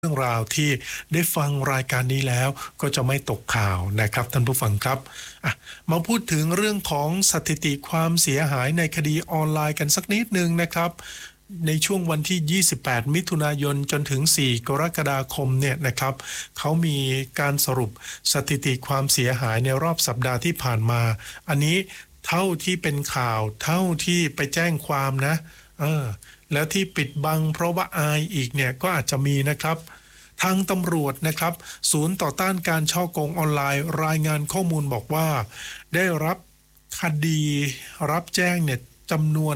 เรื่องราวที่ได้ฟังรายการนี้แล้วก็จะไม่ตกข่าวนะครับท่านผู้ฟังครับมาพูดถึงเรื่องของสถิติความเสียหายในคดีออนไลน์กันสักนิดนึงนะครับในช่วงวันที่ 28 มิถุนายนจนถึง 4 กรกฎาคมเนี่ยนะครับเขามีการสรุปสถิติความเสียหายในรอบสัปดาห์ที่ผ่านมาอันนี้เท่าที่เป็นข่าวเท่าที่ไปแจ้งความนะแล้วที่ปิดบังเพราะว่าอายอีกเนี่ยก็อาจจะมีนะครับทางตำรวจนะครับศูนย์ต่อต้านการฉ้อโกงออนไลน์รายงานข้อมูลบอกว่าได้รับคดีรับแจ้งเนี่ยจำนวน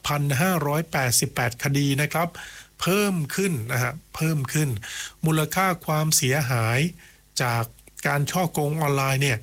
5,588 คดีนะครับเพิ่มขึ้นมูลค่าความเสียหายจากการฉ้อโกงออนไลน์เนี่ย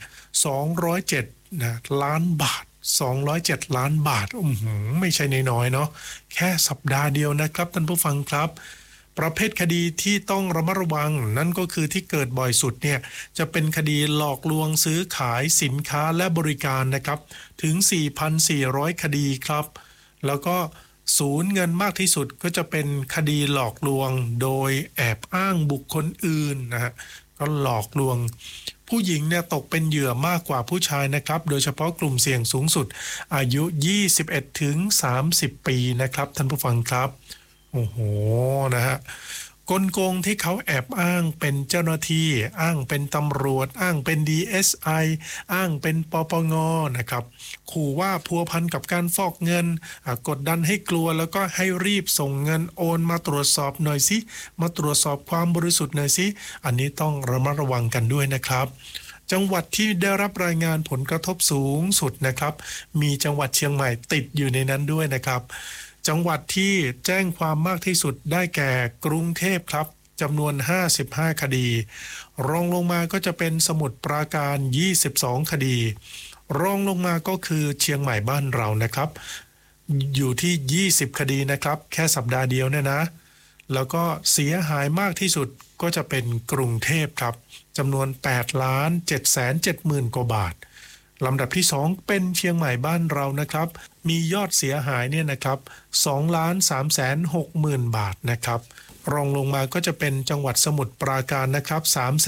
207ล้านบาท207ล้านบาทไม่ใช่น้อยๆเนาะแค่สัปดาห์เดียวนะครับท่านผู้ฟังครับประเภทคดีที่ต้องระมัดระวังนั่นก็คือที่เกิดบ่อยสุดเนี่ยจะเป็นคดีหลอกลวงซื้อขายสินค้าและบริการนะครับถึง 4,400 คดีครับแล้วก็สูญเงินมากที่สุดก็จะเป็นคดีหลอกลวงโดยแอบอ้างบุคคลอื่นนะฮะก็หลอกลวงผู้หญิงเนี่ยตกเป็นเหยื่อมากกว่าผู้ชายนะครับโดยเฉพาะกลุ่มเสี่ยงสูงสุดอายุ 21 ถึง 30 ปีนะครับท่านผู้ฟังครับโอ้โหนะฮะกลโกงที่เขาแอบอ้างเป็นเจ้าหน้าที่อ้างเป็นตำรวจอ้างเป็น DSI อ้างเป็นปปงนะครับขู่ว่าพัวพันกับการฟอกเงินกดดันให้กลัวแล้วก็ให้รีบส่งเงินโอนมาตรวจสอบหน่อยสิมาตรวจสอบความบริสุทธิ์หน่อยสิอันนี้ต้องระมัดระวังกันด้วยนะครับจังหวัดที่ได้รับรายงานผลกระทบสูงสุดนะครับมีจังหวัดเชียงใหม่ติดอยู่ในนั้นด้วยนะครับจังหวัดที่แจ้งความมากที่สุดได้แก่กรุงเทพครับจำนวน55คดีรองลงมาก็จะเป็นสมุทรปราการ22คดีรองลงมาก็คือเชียงใหม่บ้านเรานะครับอยู่ที่20คดีนะครับแค่สัปดาห์เดียวเนี่ยนะแล้วก็เสียหายมากที่สุดก็จะเป็นกรุงเทพครับจำนวน8,770,000 กว่าบาทลำดับที่2เป็นเชียงใหม่บ้านเรานะครับมียอดเสียหายเนี่ยนะครับ2,360,000 บาทนะครับรองลงมาก็จะเป็นจังหวัดสมุทรปราการนะครับ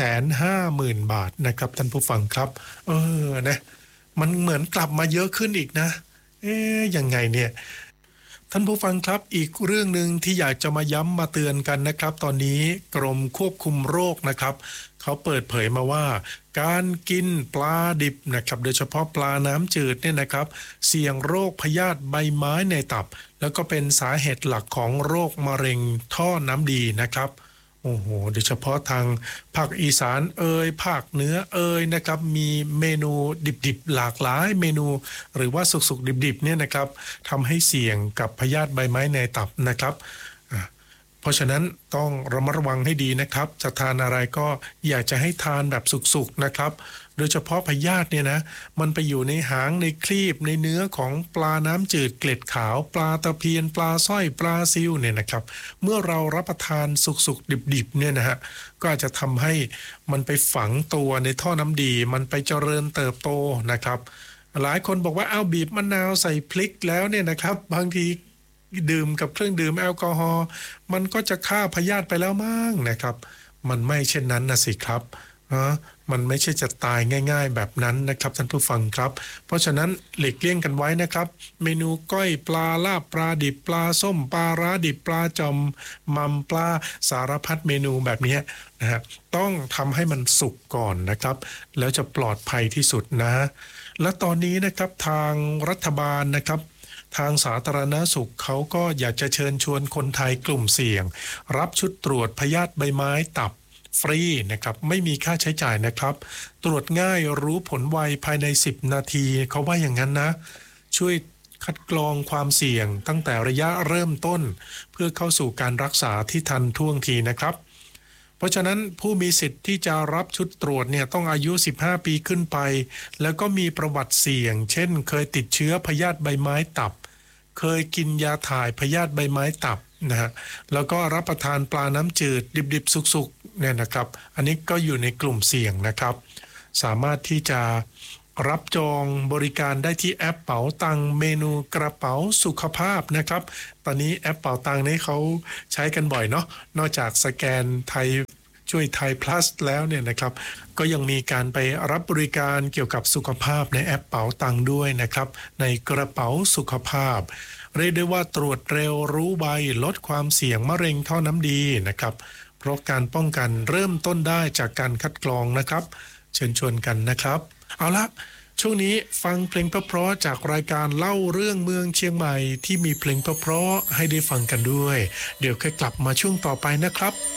350,000 บาทนะครับท่านผู้ฟังครับนะมันเหมือนกลับมาเยอะขึ้นอีกนะยังไงเนี่ยท่านผู้ฟังครับอีกเรื่องนึงที่อยากจะมาย้ำมาเตือนกันนะครับตอนนี้กรมควบคุมโรคนะครับเขาเปิดเผยมาว่าการกินปลาดิบนะครับโดยเฉพาะปลาน้ำจืดเนี่ยนะครับเสี่ยงโรคพยาธิใบไม้ในตับแล้วก็เป็นสาเหตุหลักของโรคมะเร็งท่อน้ำดีนะครับโอ้โหโดยเฉพาะทางภาคอีสานภาคเหนือนะครับมีเมนูดิบๆหลากหลายเมนูหรือว่าสุกๆดิบๆเนี่ยนะครับทำให้เสี่ยงกับพยาธิใบไม้ในตับนะครับเพราะฉะนั้นต้องระมัดระวังให้ดีนะครับจะทานอะไรก็อยากจะให้ทานแบบสุกๆนะครับโดยเฉพาะพยาธิเนี่ยนะมันไปอยู่ในหางในครีบในเนื้อของปลาน้ำจืดเกล็ดขาวปลาตะเพียนปลาสร้อยปลาซิวเนี่ยนะครับเมื่อเรารับประทานสุกๆดิบๆเนี่ยนะฮะก็อาจจะทำให้มันไปฝังตัวในท่อน้ำดีมันไปเจริญเติบโตนะครับหลายคนบอกว่าเอาบีบมะนาวใส่พริกแล้วเนี่ยนะครับบางทีดื่มกับเครื่องดื่มแอลกอฮอล์มันก็จะฆ่าพยาธิไปแล้วมั้งนะครับมันไม่เช่นนั้นนะสิครับมันไม่ใช่จะตายง่ายๆแบบนั้นนะครับท่านผู้ฟังครับเพราะฉะนั้นหลีกเลี่ยงกันไว้นะครับเมนูก้อยปลาลาบปลาดิบปลาส้มปลาร้าดิบปลาจอมมัมปลาสารพัดเมนูแบบนี้นะฮะต้องทำให้มันสุกก่อนนะครับแล้วจะปลอดภัยที่สุดนะและตอนนี้นะครับทางรัฐบาลนะครับทางสาธารณสุขเขาก็อยากจะเชิญชวนคนไทยกลุ่มเสี่ยงรับชุดตรวจพยาธิใบไม้ตับฟรีนะครับไม่มีค่าใช้จ่ายนะครับตรวจง่ายรู้ผลไวภายใน10นาทีเขาว่าอย่างนั้นนะช่วยคัดกรองความเสี่ยงตั้งแต่ระยะเริ่มต้นเพื่อเข้าสู่การรักษาที่ทันท่วงทีนะครับเพราะฉะนั้นผู้มีสิทธิ์ที่จะรับชุดตรวจเนี่ยต้องอายุ15ปีขึ้นไปแล้วก็มีประวัติเสี่ยงเช่นเคยติดเชื้อพยาธิใบไม้ตับเคยกินยาถ่ายพยาธิใบไม้ตับนะฮะแล้วก็รับประทานปลาน้ำจืดดิบๆสุกๆเนี่ยนะครับอันนี้ก็อยู่ในกลุ่มเสี่ยงนะครับสามารถที่จะรับจองบริการได้ที่แอปเป๋าตังเมนูกระเป๋าสุขภาพนะครับตอนนี้แอปเป๋าตังนี้เขาใช้กันบ่อยเนาะนอกจากสแกนไทยช่วยไทย plus แล้วเนี่ยนะครับก็ยังมีการไปรับบริการเกี่ยวกับสุขภาพในแอปเป๋าตังด้วยนะครับในกระเป๋าสุขภาพเรียกได้ว่าตรวจเร็วรู้ไวลดความเสี่ยงมะเร็งท่อน้ำดีนะครับเพราะการป้องกันเริ่มต้นได้จากการคัดกรองนะครับเชิญชวนกันนะครับเอาละช่วงนี้ฟังเพลงเพราะๆจากรายการเล่าเรื่องเมืองเชียงใหม่ที่มีเพลงเพราะๆให้ได้ฟังกันด้วยเดี๋ยวค่อยกลับมาช่วงต่อไปนะครับ